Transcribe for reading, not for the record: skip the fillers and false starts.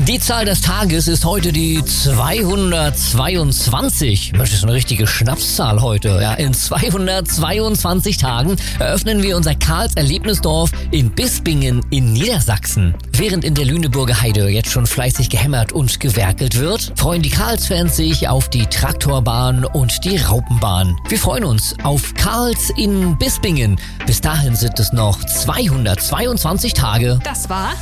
Die Zahl des Tages ist heute die 222. Das ist eine richtige Schnapszahl heute. Ja, in 222 Tagen eröffnen wir unser Karls Erlebnisdorf in Bispingen in Niedersachsen. Während in der Lüneburger Heide jetzt schon fleißig gehämmert und gewerkelt wird, freuen die Karls-Fans sich auf die Traktorbahn und die Raupenbahn. Wir freuen uns auf Karls in Bispingen. Bis dahin sind es noch 222 Tage. Das war